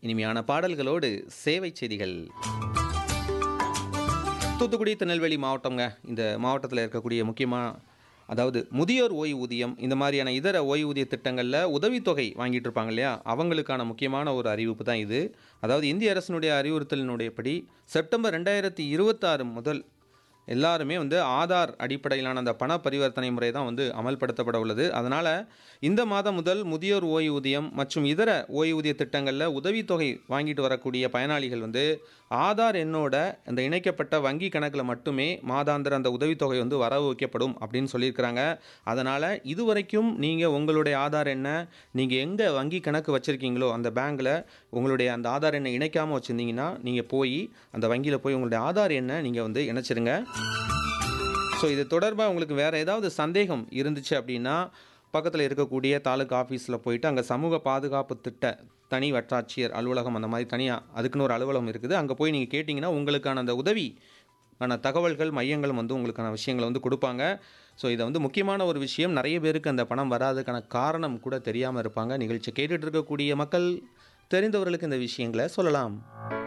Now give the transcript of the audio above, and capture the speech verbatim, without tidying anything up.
இனிமையான பாடல்களோடு சேவை செய்திகள். தூத்துக்குடி திருநெல்வேலி மாவட்டம்ங்க. இந்த மாவட்டத்தில் இருக்கக்கூடிய முக்கியமாக அதாவது முதியோர் ஓய்வூதியம் இந்த மாதிரியான இதர ஓய்வூதிய திட்டங்களில் உதவித்தொகை வாங்கிட்டு இருப்பாங்க இல்லையா, அவங்களுக்கான முக்கியமான ஒரு அறிவிப்பு தான் இது. அதாவது இந்திய அரசினுடைய அறிவுறுத்தலினுடையபடி செப்டம்பர் ரெண்டாயிரத்தி இருபத்தாறு முதல் எல்லாருமே வந்து ஆதார் அடிப்படையிலான அந்த பண பரிவர்த்தனை முறை தான் வந்து அமல்படுத்தப்பட உள்ளது. அதனால் இந்த மாதம் முதல் முதியோர் ஓய்வூதியம் மற்றும் இதர ஓய்வூதிய திட்டங்களில் உதவித்தொகை வாங்கிட்டு வரக்கூடிய பயனாளிகள் வந்து ஆதார் எண்ணோட அந்த இணைக்கப்பட்ட வங்கி கணக்கில் மட்டுமே மாதாந்திர அந்த உதவித்தொகை வந்து வரவு வைக்கப்படும் அப்படின்னு சொல்லியிருக்கிறாங்க. அதனால் இதுவரைக்கும் நீங்கள் உங்களுடைய ஆதார் எண்ணை நீங்கள் எங்கே வங்கி கணக்கு வச்சுருக்கீங்களோ அந்த பேங்க்கில் உங்களுடைய அந்த ஆதார் எண்ணை இணைக்காமல் வச்சுருந்தீங்கன்னா நீங்கள் போய் அந்த வங்கியில் போய் உங்களுடைய ஆதார் எண்ணை நீங்கள் வந்து இணைச்சிருங்க. ஸோ இது தொடர்பாக உங்களுக்கு வேறு ஏதாவது சந்தேகம் இருந்துச்சு அப்படின்னா பக்கத்தில் இருக்கக்கூடிய தாலுகா ஆஃபீஸில் போயிட்டு அங்கே சமூக பாதுகாப்பு திட்ட தனி வட்டாட்சியர் அலுவலகம் அந்த மாதிரி தனியாக அதுக்குன்னு ஒரு அலுவலகம் இருக்குது. அங்கே போய் நீங்கள் கேட்டிங்கன்னா உங்களுக்கான அந்த உதவி ஆன தகவல்கள் மையங்களும் வந்து உங்களுக்கான விஷயங்களை வந்து கொடுப்பாங்க. ஸோ இதை வந்து முக்கியமான ஒரு விஷயம். நிறைய பேருக்கு அந்த பணம் வராதுக்கான காரணம் கூட தெரியாமல் இருப்பாங்க. நிகழ்ச்சி கேட்டுட்டு இருக்கக்கூடிய மக்கள் தெரிந்தவர்களுக்கு இந்த விஷயங்களை சொல்லலாம்.